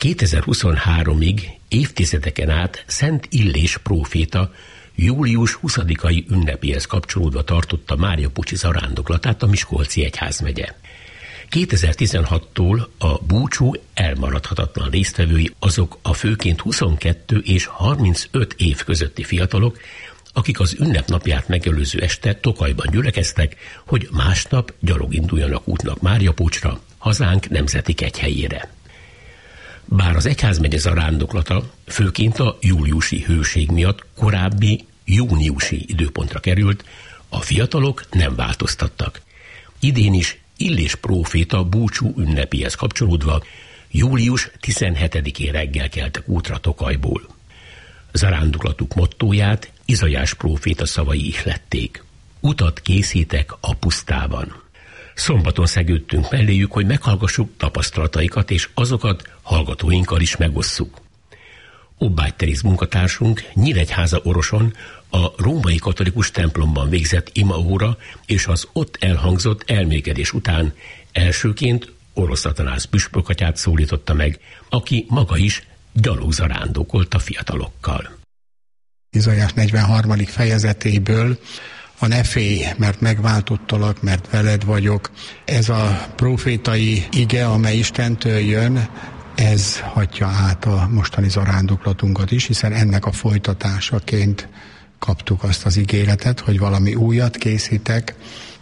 2023-ig évtizedeken át Szent Illés próféta július 20-ai ünnepéhez kapcsolódva tartotta Máriapócsi zarándoklatát a Miskolci egyházmegye. 2016-tól a búcsú elmaradhatatlan résztvevői azok a főként 22 és 35 év közötti fiatalok, akik az ünnepnapját megelőző este Tokajban gyülekeztek, hogy másnap gyalog induljanak útnak Máriapócsra, hazánk nemzeti kegyhelyére. Bár az egyházmegye zarándoklata főként a júliusi hőség miatt korábbi júniusi időpontra került, a fiatalok nem változtattak. Idén is Illés próféta búcsú ünnepéhez kapcsolódva július 17-én reggel keltek útra Tokajból. Zarándoklatuk mottóját Izaiás próféta szavai ihlették. Utat készítek a pusztában. Szombaton szegődtünk melléjük, hogy meghallgassuk tapasztalataikat, és azokat hallgatóinkkal is megosszuk. Obbágy Teréz munkatársunk Nyíregyháza-Oroson a római katolikus templomban végzett imaóra és az ott elhangzott elmékedés után elsőként Orosz Atanász püspökatyát szólította meg, aki maga is gyalogzarándokolt a fiatalokkal. Izaiás 43. fejezetéből a ne félj, mert megváltottalak, mert veled vagyok. Ez a profétai ige, amely Istentől jön, ez hagyja át a mostani zarándoklatunkat is, hiszen ennek a folytatásaként kaptuk azt az ígéretet, hogy valami újat készítek,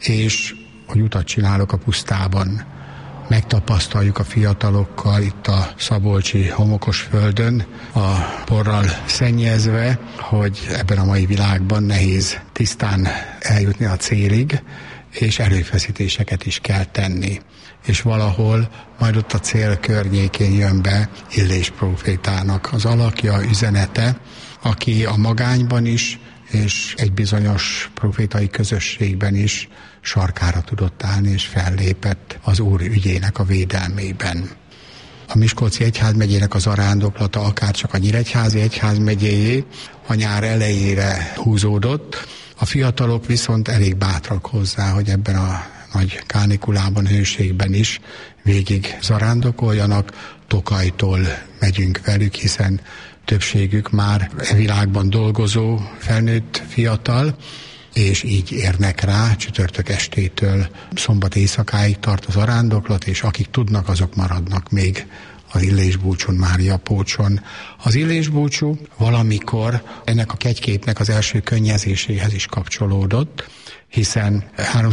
és hogy utat csinálok a pusztában. Megtapasztaljuk a fiatalokkal itt a szabolcsi homokos földön, a porral szennyezve, hogy ebben a mai világban nehéz tisztán eljutni a célig, és erőfeszítéseket is kell tenni. És valahol majd ott a cél környékén jön be Illés prófétának az alakja, üzenete, aki a magányban is, és egy bizonyos profétai közösségben is sarkára tudott állni, és fellépett az Úr ügyének a védelmében. A Miskolci egyházmegyének az zarándoklata akárcsak a Nyíregyházi egyházmegyéjé a nyár elejére húzódott. A fiatalok viszont elég bátrak hozzá, hogy ebben a nagy kánikulában, hőségben is végig zarándokoljanak. Tokajtól megyünk velük, hiszen többségük már e világban dolgozó, felnőtt fiatal, és így érnek rá, csütörtök estétől szombat éjszakáig tart az zarándoklat, és akik tudnak, azok maradnak még az Illésbúcsún, Máriapócson. Az Illésbúcsú valamikor ennek a kegyképnek az első könnyezéséhez is kapcsolódott, hiszen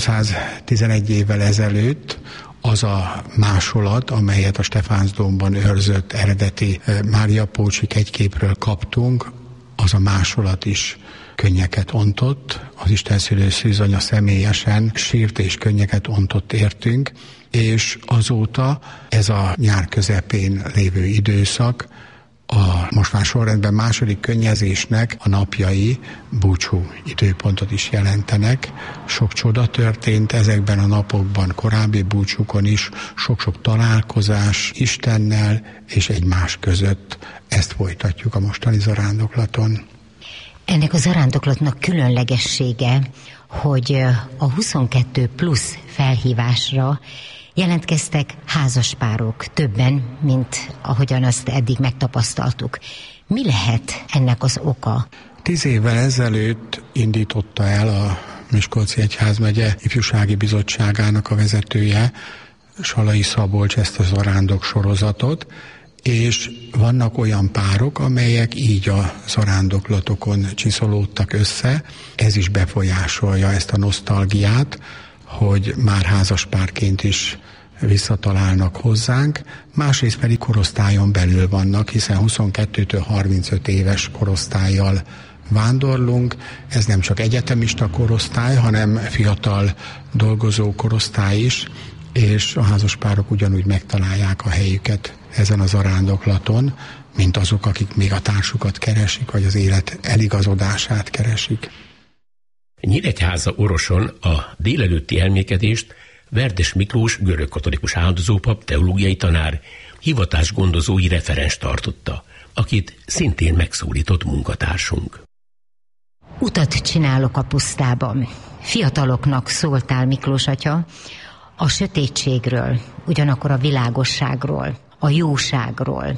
311 évvel ezelőtt az a másolat, amelyet a Stefánsdómban őrzött eredeti Máriapócsi kegyképről kaptunk, az a másolat is könnyeket ontott, az istenszülő szűzanya személyesen sírt és könnyeket ontott értünk, és azóta ez a nyár közepén lévő időszak a most már sorrendben második könnyezésnek a napjai búcsú időpontot is jelentenek. Sok csoda történt ezekben a napokban, korábbi búcsúkon is, sok-sok találkozás Istennel és egymás között. Ezt folytatjuk a mostani zarándoklaton. Ennek a zarándoklatnak különlegessége, hogy a 22 plusz felhívásra jelentkeztek házaspárok, többen, mint ahogyan azt eddig megtapasztaltuk. Mi lehet ennek az oka? 10 évvel ezelőtt indította el a Miskolci Egyházmegye Ifjúsági Bizottságának a vezetője, Salai Szabolcs, ezt a zarándok sorozatot, és vannak olyan párok, amelyek így a zarándoklatokon csiszolódtak össze. Ez is befolyásolja ezt a nosztalgiát, hogy már házaspárként is visszatalálnak hozzánk, másrészt pedig korosztályon belül vannak, hiszen 22-től 35 éves korosztállyal vándorlunk. Ez nem csak egyetemista korosztály, hanem fiatal dolgozó korosztály is, és a házaspárok ugyanúgy megtalálják a helyüket ezen a zarándoklaton, mint azok, akik még a társukat keresik, vagy az élet eligazodását keresik. Nyíregyháza-Oroson a délelőtti elmékedést Verdes Miklós görögkatolikus áldozópap, teológiai tanár, hivatásgondozói referens tartotta, akit szintén megszólított munkatársunk. Utat csinálok a pusztában. Fiataloknak szóltál, Miklós atya, a sötétségről, ugyanakkor a világosságról, a jóságról.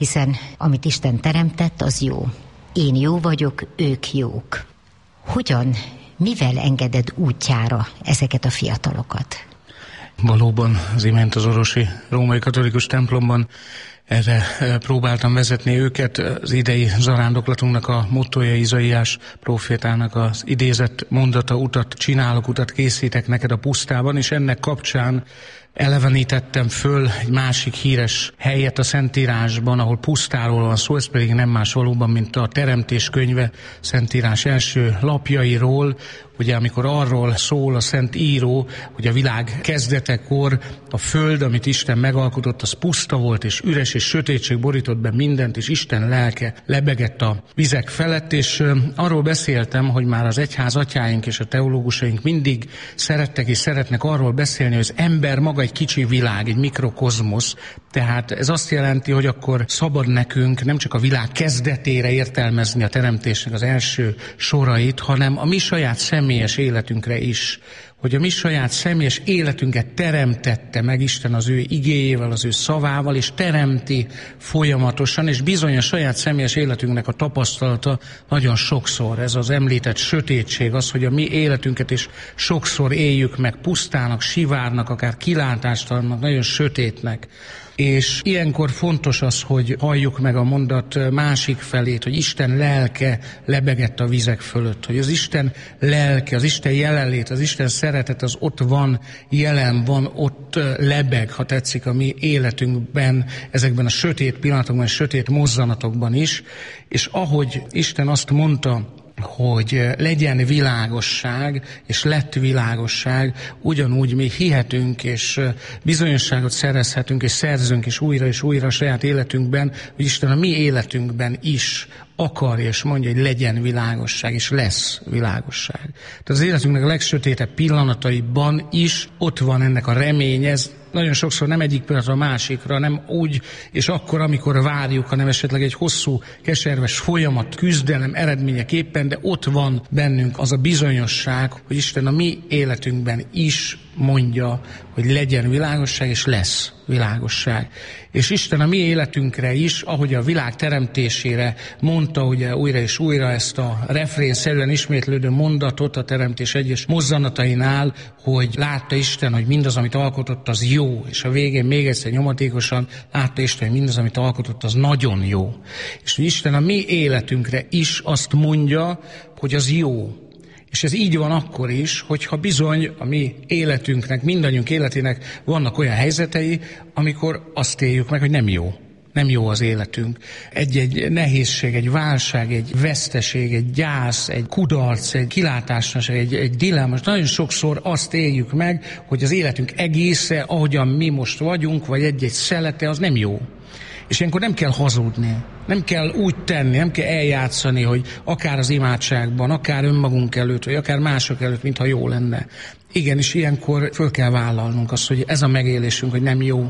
hiszen amit Isten teremtett, az jó. Én jó vagyok, ők jók. Hogyan, mivel engeded útjára ezeket a fiatalokat? Valóban az imént az orosi római katolikus templomban erre próbáltam vezetni őket. Az idei zarándoklatunknak a mottója Izaiás prófétának az idézett mondata, utat csinálok, utat készítek neked a pusztában, és ennek kapcsán elevenítettem föl egy másik híres helyet a Szentírásban, ahol pusztáról van szó, ez pedig nem más valóban, mint a Teremtés könyve Szentírás első lapjairól, ugye amikor arról szól a Szent Író, hogy a világ kezdetekor a föld, amit Isten megalkotott, az puszta volt, és üres, és sötétség borított be mindent, és Isten lelke lebegett a vizek felett, és arról beszéltem, hogy már az egyház atyáink és a teológusaink mindig szerettek és szeretnek arról beszélni, hogy az ember maga egy kicsi világ, egy mikrokozmosz, tehát ez azt jelenti, hogy akkor szabad nekünk nem csak a világ kezdetére értelmezni a teremtésnek az első sorait, hanem a mi saját személyes életünkre is, hogy a mi saját személyes életünket teremtette meg Isten az ő igéjével, az ő szavával, és teremti folyamatosan, és bizony a saját személyes életünknek a tapasztalata nagyon sokszor, ez az említett sötétség, az, hogy a mi életünket is sokszor éljük meg pusztának, sivárnak, akár kilátástalannak, nagyon sötétnek. És ilyenkor fontos az, hogy halljuk meg a mondat másik felét, hogy Isten lelke lebegett a vizek fölött, hogy az Isten lelke, az Isten jelenlét, az Isten szeretet az ott van, jelen van, ott lebeg, ha tetszik, a mi életünkben, ezekben a sötét pillanatokban, sötét mozzanatokban is, és ahogy Isten azt mondta, hogy legyen világosság, és lett világosság, ugyanúgy mi hihetünk, és bizonyosságot szerezhetünk, és szerzünk is újra a saját életünkben, hogy Isten a mi életünkben is akarja, és mondja, hogy legyen világosság, és lesz világosság. Tehát az életünknek a legsötétebb pillanataiban is ott van ennek a remény, ez nagyon sokszor nem egyik pillanatra a másikra, nem úgy, és akkor, amikor várjuk, hanem esetleg egy hosszú, keserves folyamat, küzdelem eredményeképpen, de ott van bennünk az a bizonyosság, hogy Isten a mi életünkben is mondja, hogy legyen világosság, és lesz világosság. És Isten a mi életünkre is, ahogy a világ teremtésére mondta ugye újra és újra ezt a refrénszerűen ismétlődő mondatot a teremtés egyes mozzanatainál, hogy látta Isten, hogy mindaz, amit alkotott, az jó, és a végén még egyszer nyomatékosan látta Isten, hogy mindaz, amit alkotott, az nagyon jó. És hogy Isten a mi életünkre is azt mondja, hogy az jó. És ez így van akkor is, hogyha bizony a mi életünknek, mindannyiunk életének vannak olyan helyzetei, amikor azt éljük meg, hogy nem jó. Nem jó az életünk. Egy nehézség, egy válság, egy veszteség, egy gyász, egy kudarc, egy kilátásnaság, egy dilemma. Nagyon sokszor azt éljük meg, hogy az életünk egésze, ahogyan mi most vagyunk, vagy egy-egy szelete, az nem jó. És ilyenkor nem kell hazudni, nem kell úgy tenni, nem kell eljátszani, hogy akár az imádságban, akár önmagunk előtt, vagy akár mások előtt, mintha jó lenne. Igenis, ilyenkor föl kell vállalnunk azt, hogy ez a megélésünk, hogy nem jó.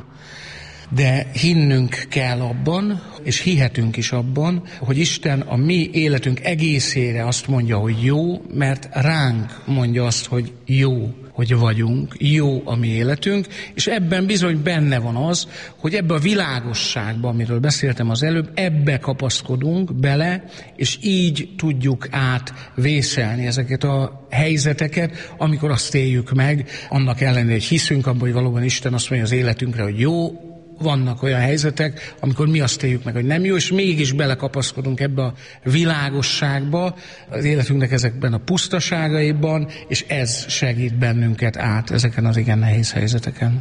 De hinnünk kell abban, és hihetünk is abban, hogy Isten a mi életünk egészére azt mondja, hogy jó, mert ránk mondja azt, hogy jó, hogy vagyunk, jó a mi életünk, és ebben bizony benne van az, hogy ebbe a világosságba, amiről beszéltem az előbb, ebbe kapaszkodunk bele, és így tudjuk átvészelni ezeket a helyzeteket, amikor azt éljük meg, annak ellenére, hogy hiszünk abban, hogy valóban Isten azt mondja az életünkre, hogy jó. Vannak olyan helyzetek, amikor mi azt éljük meg, hogy nem jó, és mégis belekapaszkodunk ebbe a világosságba, az életünknek ezekben a pusztaságaiban, és ez segít bennünket át ezeken az igen nehéz helyzeteken.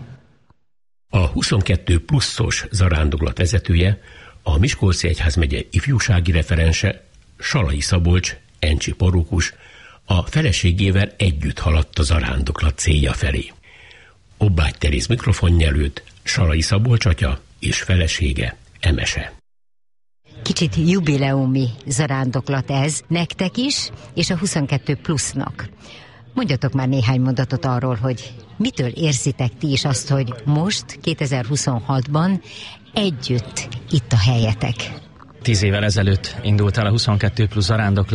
A 22 pluszos zarándoklat vezetője, a Miskolci Egyházmegye ifjúsági referense, Salai Szabolcs, encsi parókus, a feleségével együtt haladt a zarándoklat célja felé. Obbágy Teréz mikrofonja előtt Salai Szabolcs atya és felesége Emese. Kicsit jubileumi zarándoklat ez nektek is, és a 22 plusznak. Mondjatok már néhány mondatot arról, hogy mitől érzitek ti is azt, hogy most, 2026-ban együtt itt a helyetek. 10 évvel ezelőtt indult el a 22 plusz zarándoklat.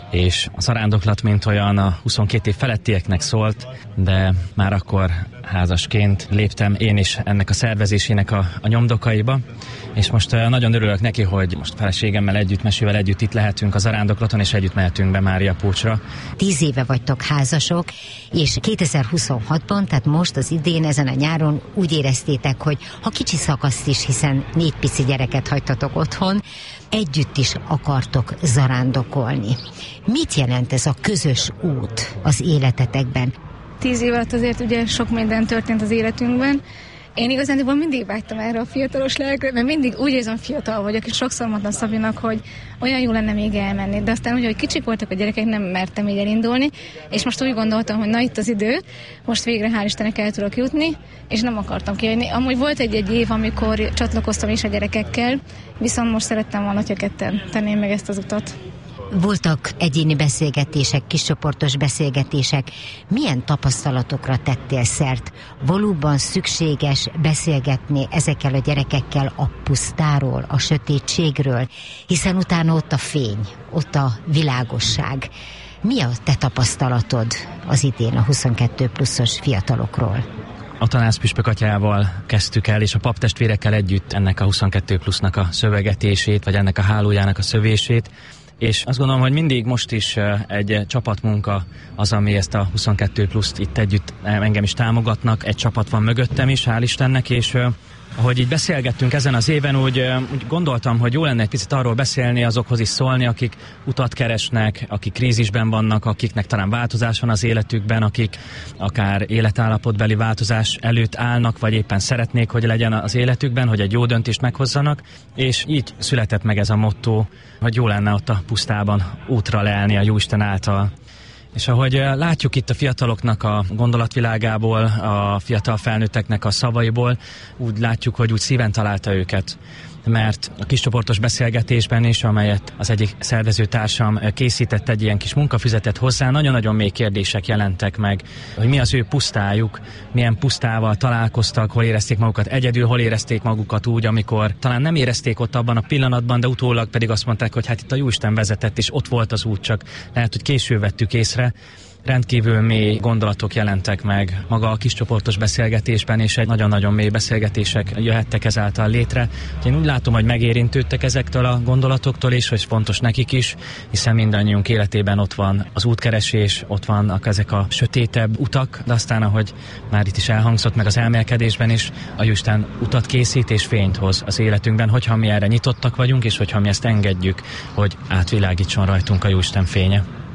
és a zarándoklat mint olyan a 22 év felettieknek szólt, de már akkor házasként léptem én is ennek a szervezésének a nyomdokaiba, és most nagyon örülök neki, hogy most feleségemmel együtt, Mesével együtt itt lehetünk a zarándoklaton, és együtt mehetünk be Mária Pócsra. 10 éve vagytok házasok, és 2026-ban, tehát most az idén, ezen a nyáron úgy éreztétek, hogy ha kicsi szakaszt is, hiszen 4 pici gyereket hagytatok otthon, együtt is akartok zarándokolni. Mit jelent ez a közös út az életetekben? 10 év alatt azért ugye sok minden történt az életünkben. Én igazándiból mindig vágytam erre a fiatalos lelkre, mert mindig úgy érzem, fiatal vagyok, és sokszor mondtam Szabinak, hogy olyan jó lenne még elmenni. De aztán úgy, hogy kicsik voltak a gyerekek, nem mertem így elindulni, és most úgy gondoltam, hogy na itt az idő, most végre hál' Istennek el tudok jutni, és nem akartam kijönni. Amúgy volt egy év, amikor csatlakoztam is a gyerekekkel, viszont most szerettem volna, hogyha ketten tenném meg ezt az utat. Voltak egyéni beszélgetések, kiscsoportos beszélgetések. Milyen tapasztalatokra tettél szert? Valóban szükséges beszélgetni ezekkel a gyerekekkel a pusztáról, a sötétségről, hiszen utána ott a fény, ott a világosság. Mi a te tapasztalatod az idén a 22 pluszos fiatalokról? A Tanász püspök atyával kezdtük el, és a paptestvérekkel együtt ennek a 22 plusznak a szövegetését, vagy ennek a hálójának a szövését. És azt gondolom, hogy mindig most is egy csapatmunka az, ami ezt a 22 pluszt itt együtt engem is támogatnak. Egy csapat van mögöttem is, hál' Istennek, és ahogy így beszélgettünk ezen az éven, úgy gondoltam, hogy jó lenne egy picit arról beszélni, azokhoz is szólni, akik utat keresnek, akik krízisben vannak, akiknek talán változás van az életükben, akik akár életállapotbeli változás előtt állnak, vagy éppen szeretnék, hogy legyen az életükben, hogy egy jó döntést meghozzanak, és így született meg ez a motto, hogy jó lenne ott a pusztában útra leelni a Jóisten által. És ahogy látjuk itt a fiataloknak a gondolatvilágából, a fiatal felnőtteknek a szavaiból, úgy látjuk, hogy úgy szíven találta őket. Mert a kiscsoportos beszélgetésben is, amelyet az egyik szervezőtársam készített, egy ilyen kis munkafüzetet hozzá, nagyon-nagyon mély kérdések jelentek meg, hogy mi az ő pusztájuk, milyen pusztával találkoztak, hol érezték magukat egyedül, hol érezték magukat úgy, amikor talán nem érezték ott abban a pillanatban, de utólag pedig azt mondták, hogy hát itt a Jóisten vezetett, és ott volt az út, csak lehet, hogy később vettük észre. Rendkívül mély gondolatok jelentek meg maga a kiscsoportos beszélgetésben, és egy nagyon-nagyon mély beszélgetések jöhettek ezáltal létre. Én úgy látom, hogy megérintődtek ezektől a gondolatoktól is, hogy fontos nekik is, hiszen mindannyiunk életében ott van az útkeresés, ott vannak ezek a sötétebb utak, de aztán, ahogy már itt is elhangzott, meg az elmélkedésben is, a Jóisten utat készít és fényt hoz az életünkben, hogyha mi erre nyitottak vagyunk, és hogyha mi ezt engedjük, hogy átvilágítson rajtunk a Jóisten fénye.